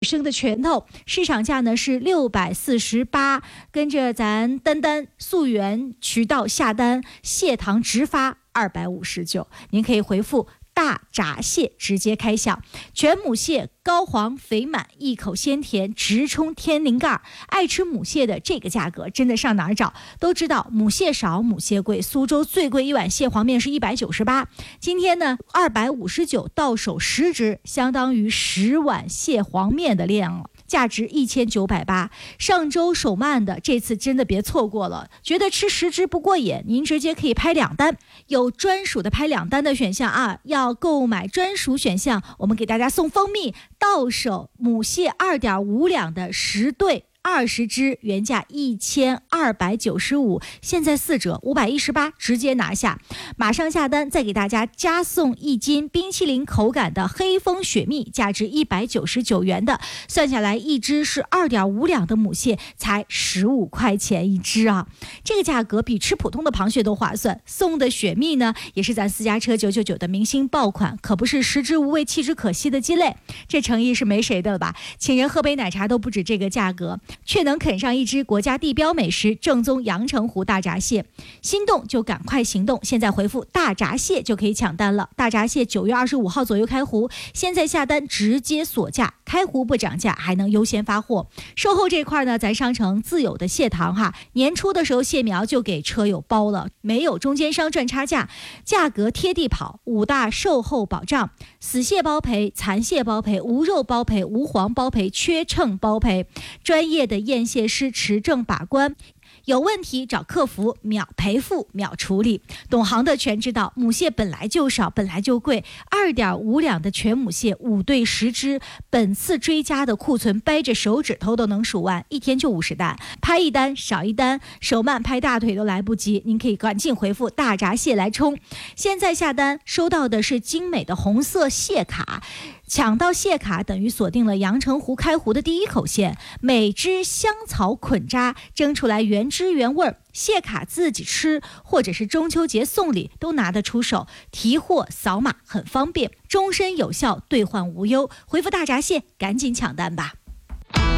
生的拳头，市场价呢是648，跟着咱丹丹溯源渠道下单，蟹糖直发259，您可以回复大闸蟹直接开享。全母蟹膏黄肥满，一口鲜甜，直冲天灵盖。爱吃母蟹的这个价格真的上哪儿找？都知道母蟹少母蟹贵，苏州最贵一碗蟹黄面是198，今天呢259到手10只，相当于10碗蟹黄面的量了，价值1980。上周手慢的，这次真的别错过了。觉得吃10只不过瘾，您直接可以拍2单，有专属的拍2单的选项啊。要购买专属选项，我们给大家送蜂蜜，到手母蟹2.5两的10对20只，原价1295，现在4折518，直接拿下。马上下单，再给大家加送1斤冰淇淋口感的黑蜂雪蜜，价值199元的，算下来一只是2.5两的母蟹，才15块钱一只啊！这个价格比吃普通的螃蟹都划算。送的雪蜜呢，也是咱私家车999的明星爆款，可不是食之无味弃之可惜的鸡肋，这诚意是没谁的了吧？请人喝杯奶茶都不止这个价格，却能啃上一只国家地标美食正宗阳澄湖大闸蟹。心动就赶快行动，现在回复大闸蟹就可以抢单了。大闸蟹9月25号左右开湖，现在下单直接锁价，开湖不涨价，还能优先发货。售后这块呢，咱商城自有的蟹糖哈，年初的时候蟹苗就给车友包了，没有中间商赚差价，价格贴地跑，5大售后保障：死蟹包赔、残蟹包赔、无肉包赔、无黄包赔、缺秤包赔，专业的验蟹师持证把关，有问题找客服，秒赔付秒处理。懂行的全知道，母蟹本来就少，本来就贵，2.5两的全母蟹5对10只，本次追加的库存掰着手指头都能数完，一天就50单，拍1单少1单，手慢拍大腿都来不及，您可以赶紧回复大闸蟹来冲。现在下单收到的是精美的红色蟹卡，抢到蟹卡等于锁定了阳澄湖开湖的第一口鲜，每只香草捆扎，蒸出来原汁原味，蟹卡自己吃或者是中秋节送礼都拿得出手，提货扫码很方便，终身有效，兑换无忧。回复大闸蟹赶紧抢单吧。